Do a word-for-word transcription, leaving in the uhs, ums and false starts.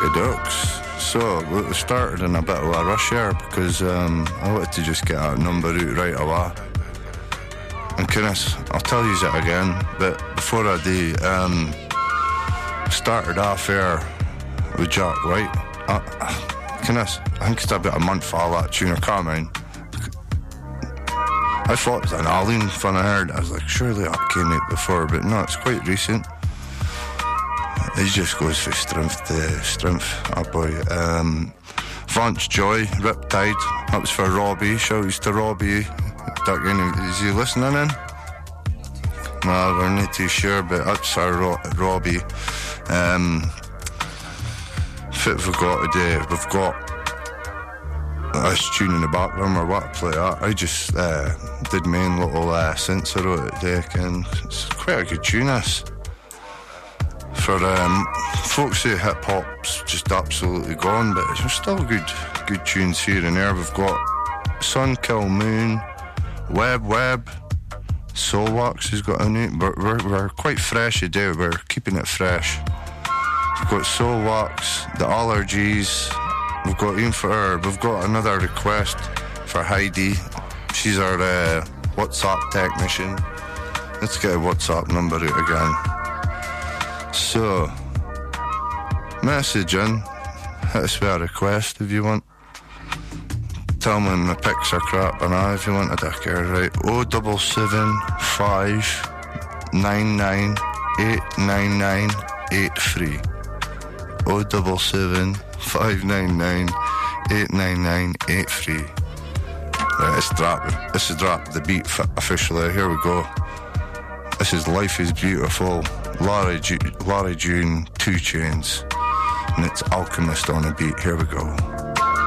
Okie dokes. So, we started in a bit of a rush here because um, I wanted to just get a number out right away. And goodness, I'll tell you that again, but before I do, um, started off here with Jack White. Uh, goodness, I think it's about a month for all that tune of Carmine. I thought it was an Alien fun I heard. I was like, surely that came out before, but no, it's quite recent. He just goes from strength to strength, that boy. Um, Vance Joy, Riptide, that was for Robbie. Shouts to Robbie. Is he listening in? No, we're not too sure, but that's for Ro- Robbie. Um, what have we got today? We've got this tune in the background, or what, play that. I just uh, did my own little uh, synth I wrote today, and it's quite a good tune, this. For um, folks who hip-hop's just absolutely gone, but there's still good good tunes here and there. We've got Sun Kill Moon, Web Web, Soulwax has got a new... We're, we're, we're quite fresh today, we're keeping it fresh. We've got Soulwax, The Allergies, we've got even for her, we've got another request for Heidi. She's our uh, WhatsApp technician. Let's get a WhatsApp number out again. So, message in, hit us with a request if you want. Tell me when the pics are crap or not if you want a dicker, right? oh seven seven five nine nine eight nine nine eight three. oh seven seven five nine nine eight nine nine eight three. Right, it's dropping. This is drop the beat officially. Here we go. This is Life is Beautiful. Laurie, Ju- Laurie June, Two Chains, and it's Alchemist on a beat. Here we go.